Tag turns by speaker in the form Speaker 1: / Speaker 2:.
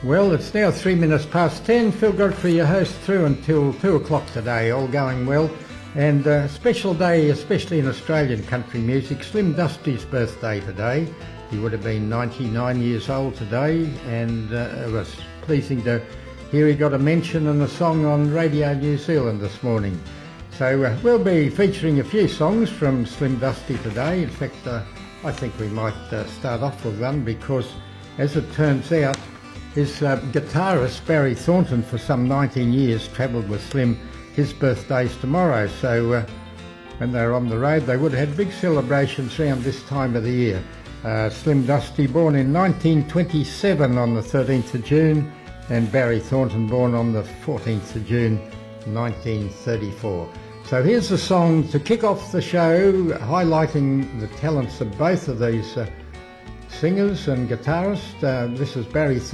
Speaker 1: Well, it's now 3 minutes past 10. Phil Godfrey, your host, through until 2 o'clock today, all going well. And a special day, especially in Australian country music, Slim Dusty's birthday today. He would have been 99 years old today, and it was pleasing to hear he got a mention in a song on Radio New Zealand this morning. So we'll be featuring a few songs from Slim Dusty today. In fact, I think we might start off with one because, as it turns out, his guitarist Barry Thornton for some 19 years travelled with Slim. His birthday's tomorrow, so when they were on the road they would have had big celebrations around this time of the year. Slim Dusty born in 1927 on the 13th of June, and Barry Thornton born on the 14th of June 1934. So here's a song to kick off the show, highlighting the talents of both of these singers and guitarists. This is Barry Thornton.